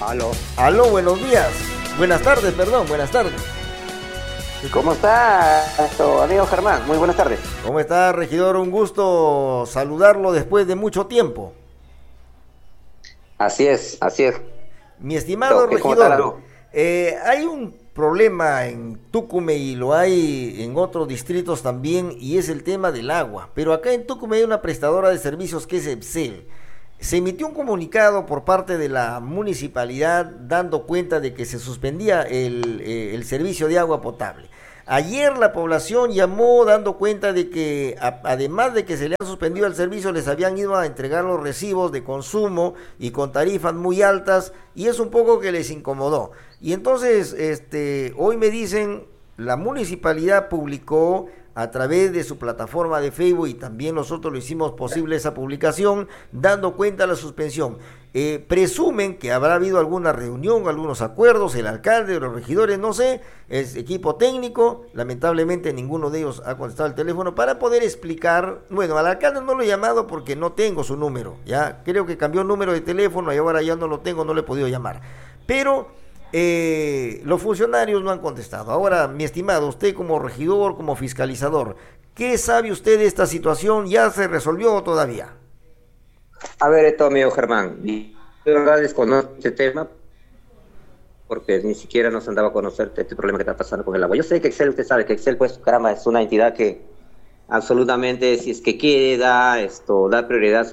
Aló. Aló, buenos días. Buenas tardes, perdón, buenas tardes. ¿Cómo está, amigo Germán? Muy buenas tardes. ¿Cómo está, regidor? Un gusto saludarlo después de mucho tiempo. Así es, así es. Mi estimado ¿Cómo está la regidor, luz? hay un problema en Tucumán y lo hay en otros distritos también, y es el tema del agua. Pero acá en Tucumán hay una prestadora de servicios que es EPSEL. Se emitió un comunicado por parte de la municipalidad dando cuenta de que se suspendía el servicio de agua potable. Ayer la población llamó dando cuenta de que además de que se le ha suspendido el servicio, les habían ido a entregar los recibos de consumo y con tarifas muy altas, y es un poco que les incomodó. Y entonces hoy me dicen, la municipalidad publicó a través de su plataforma de Facebook, y también nosotros lo hicimos posible esa publicación, dando cuenta de la suspensión. Presumen que habrá habido alguna reunión, algunos acuerdos, el alcalde, los regidores, no sé, es equipo técnico, lamentablemente ninguno de ellos ha contestado el teléfono para poder explicar. Bueno, al alcalde no lo he llamado porque no tengo su número, ya creo que cambió el número de teléfono y ahora ya no lo tengo, no le he podido llamar, pero los funcionarios no han contestado. Ahora, mi estimado, usted como regidor, como fiscalizador, ¿qué sabe usted de esta situación? ¿Ya se resolvió o todavía? A ver, amigo Germán, de verdad desconozco este tema porque ni siquiera nos andaba a conocer este problema que está pasando con el agua. Yo sé que Excel, usted sabe que Excel, pues, caramba, es una entidad que absolutamente, si es que quiere, da prioridad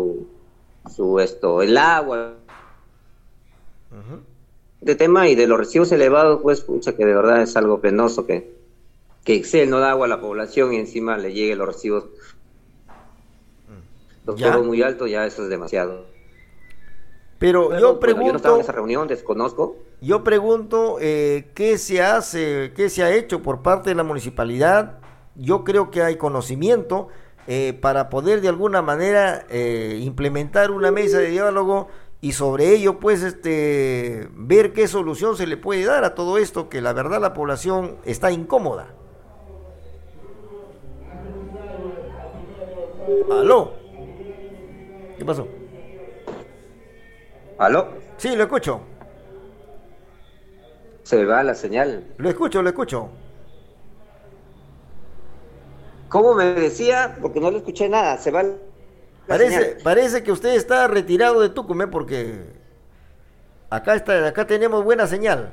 el agua. Uh-huh. De tema y de los recibos elevados, pues, pucha, que de verdad es algo penoso que Excel no da agua a la población y encima le lleguen los recibos todo muy alto, ya eso es demasiado. Pero yo pregunto, yo no estaba en esa reunión, desconozco. Yo pregunto, ¿qué se hace, qué se ha hecho por parte de la municipalidad? Yo creo que hay conocimiento para poder de alguna manera implementar una mesa de diálogo y sobre ello, pues, ver qué solución se le puede dar a todo esto, que la verdad la población está incómoda. ¿Aló? ¿Qué pasó? ¿Aló? Sí, lo escucho. Se va la señal. Lo escucho, lo escucho. ¿Cómo me decía? Porque no le escuché nada. Se va la señal. Parece que usted está retirado de Tucumán porque acá tenemos buena señal.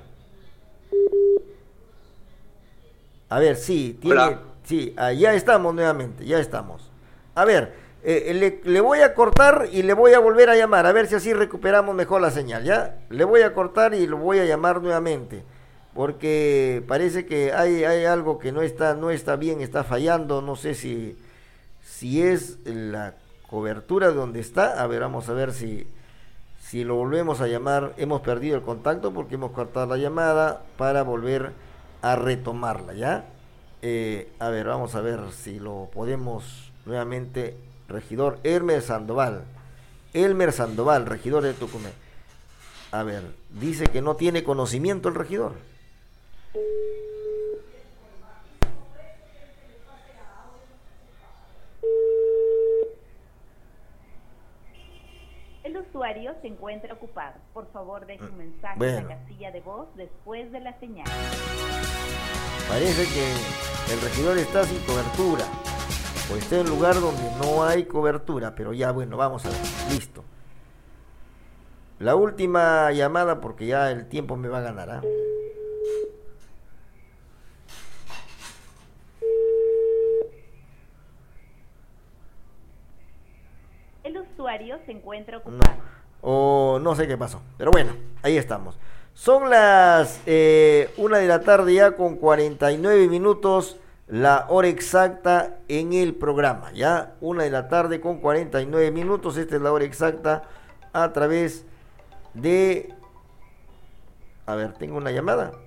A ver, sí, Hola. sí, ya estamos nuevamente, ya estamos. A ver, le voy a cortar y le voy a volver a llamar, a ver si así recuperamos mejor la señal, ¿ya? Le voy a cortar y lo voy a llamar nuevamente, porque parece que hay algo que no está bien, está fallando, no sé si es la cobertura donde está. A ver, vamos a ver si lo volvemos a llamar. Hemos perdido el contacto porque hemos cortado la llamada para volver a retomarla, ¿ya? A ver, vamos a ver si lo podemos nuevamente. Regidor Elmer Sandoval, regidor de Tucumán. A ver, dice que no tiene conocimiento el regidor. El usuario se encuentra ocupado. Por favor, deje un mensaje en la casilla de voz después de la señal. Parece que el regidor está sin cobertura, o está en un lugar donde no hay cobertura, pero ya, bueno, vamos a ver, listo. La última llamada porque ya el tiempo me va a ganar, ¿ah? El usuario se encuentra ocupado. No sé qué pasó, pero bueno, ahí estamos. Son las 1 de la tarde ya con 49 minutos, la hora exacta en el programa, ya 1 de la tarde con 49 minutos, esta es la hora exacta a través de... A ver, tengo una llamada.